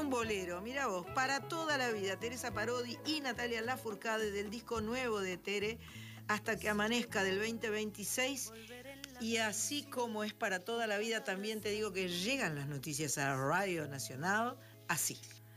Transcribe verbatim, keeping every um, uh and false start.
un bolero, mira vos, para toda la vida, Teresa Parodi y Natalia Lafourcade del disco nuevo de Tere, Hasta que amanezca del veinte veintiséis. Y así como es para toda la vida, también te digo que llegan las noticias a Radio Nacional así.